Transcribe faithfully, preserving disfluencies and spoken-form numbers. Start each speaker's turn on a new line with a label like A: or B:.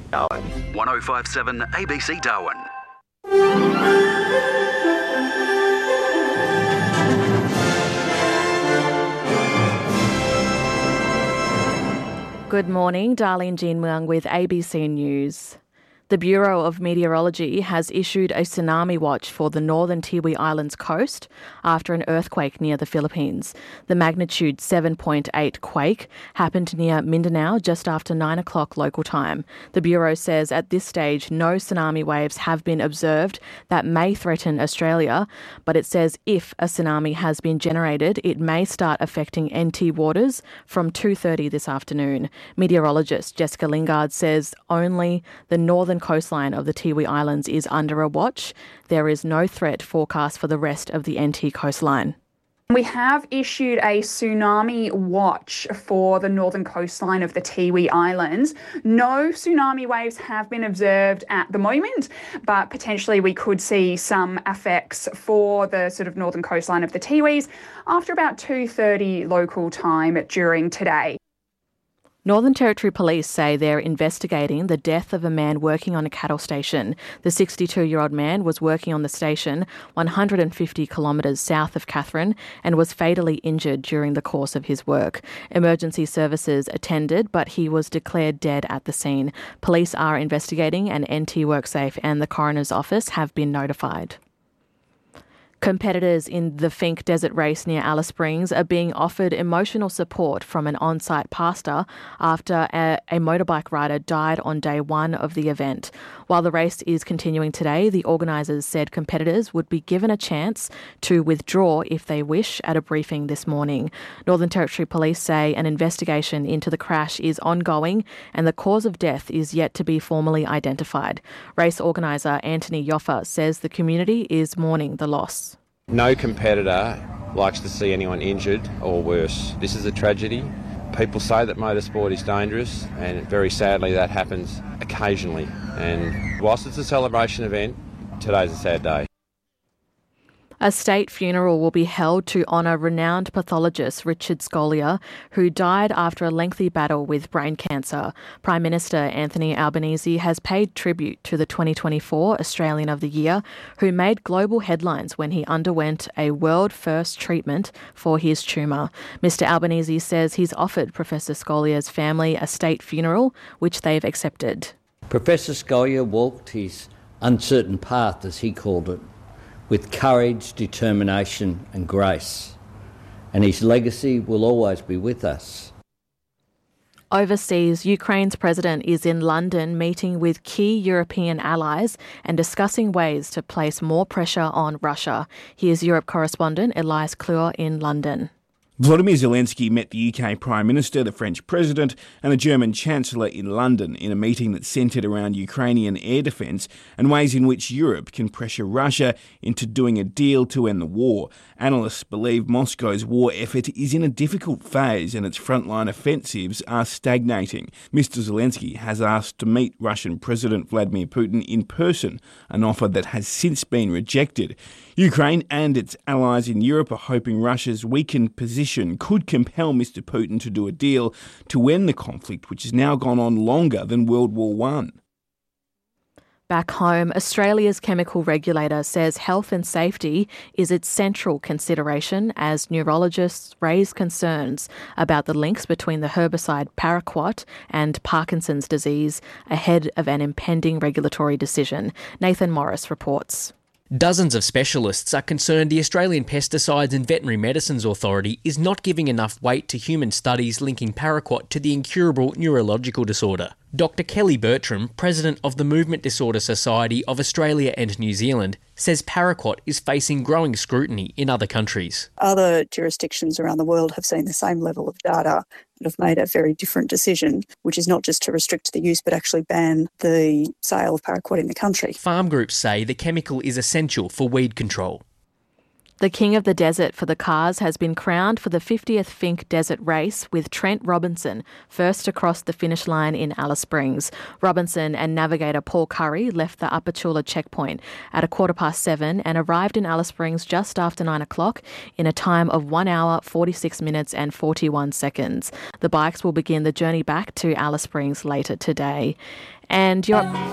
A: Darwin.
B: one oh five point seven A B C Darwin.
C: Good morning, Darlene Jean Muang with A B C News. The Bureau of Meteorology has issued a tsunami watch for the northern Tiwi Islands coast after an earthquake near the Philippines. The magnitude seven point eight quake happened near Mindanao just after nine o'clock local time. The Bureau says at this stage no tsunami waves have been observed that may threaten Australia, but it says if a tsunami has been generated, it may start affecting N T waters from two thirty this afternoon. Meteorologist Jessica Lingard says only the northern coastline of the Tiwi Islands is under a watch. There is no threat forecast for the rest of the N T coastline.
D: We have issued a tsunami watch for the northern coastline of the Tiwi Islands. No tsunami waves have been observed at the moment, but potentially we could see some effects for the sort of northern coastline of the Tiwis after about two thirty local time during today.
C: Northern Territory Police say they're investigating the death of a man working on a cattle station. The sixty-two-year-old man was working on the station one hundred fifty kilometres south of Katherine and was fatally injured during the course of his work. Emergency services attended, but he was declared dead at the scene. Police are investigating and N T WorkSafe and the coroner's office have been notified. Competitors in the Finke Desert Race near Alice Springs are being offered emotional support from an on-site pastor after a, a motorbike rider died on day one of the event. While the race is continuing today, the organisers said competitors would be given a chance to withdraw if they wish at a briefing this morning. Northern Territory Police say an investigation into the crash is ongoing and the cause of death is yet to be formally identified. Race organiser Anthony Yoffa says the community is mourning the loss.
E: No competitor likes to see anyone injured or worse. This is a tragedy. People say that motorsport is dangerous, and very sadly that happens occasionally. And whilst it's a celebration event, today's a sad day.
C: A state funeral will be held to honour renowned pathologist Richard Scolia, who died after a lengthy battle with brain cancer. Prime Minister Anthony Albanese has paid tribute to the twenty twenty-four Australian of the Year, who made global headlines when he underwent a world-first treatment for his tumour. Mister Albanese says he's offered Professor Scolia's family a state funeral, which they've accepted.
F: Professor Scolia walked his uncertain path, as he called it, with courage, determination and grace. And his legacy will always be with us.
C: Overseas, Ukraine's president is in London meeting with key European allies and discussing ways to place more pressure on Russia. Here's Europe correspondent Elias Clure in London.
G: Volodymyr Zelensky met the U K Prime Minister, the French President and the German Chancellor in London in a meeting that centred around Ukrainian air defence and ways in which Europe can pressure Russia into doing a deal to end the war. Analysts believe Moscow's war effort is in a difficult phase and its frontline offensives are stagnating. Mister Zelensky has asked to meet Russian President Vladimir Putin in person, an offer that has since been rejected. Ukraine and its allies in Europe are hoping Russia's weakened position could compel Mister Putin to do a deal to end the conflict, which has now gone on longer than World War One.
C: Back home, Australia's chemical regulator says health and safety is its central consideration as neurologists raise concerns about the links between the herbicide paraquat and Parkinson's disease ahead of an impending regulatory decision. Nathan Morris reports.
H: Dozens of specialists are concerned the Australian Pesticides and Veterinary Medicines Authority is not giving enough weight to human studies linking paraquat to the incurable neurological disorder. Doctor Kelly Bertram, president of the Movement Disorder Society of Australia and New Zealand, says paraquat is facing growing scrutiny in other countries.
I: Other jurisdictions around the world have seen the same level of data and have made a very different decision, which is not just to restrict the use but actually ban the sale of paraquat in the country.
H: Farm groups say the chemical is essential for weed control.
C: The king of the desert for the cars has been crowned for the fiftieth Finke Desert Race, with Trent Robinson first to cross the finish line in Alice Springs. Robinson and navigator Paul Curry left the Upper Chula checkpoint at a quarter past seven and arrived in Alice Springs just after nine o'clock in a time of one hour, forty-six minutes and forty-one seconds. The bikes will begin the journey back to Alice Springs later today. And you're...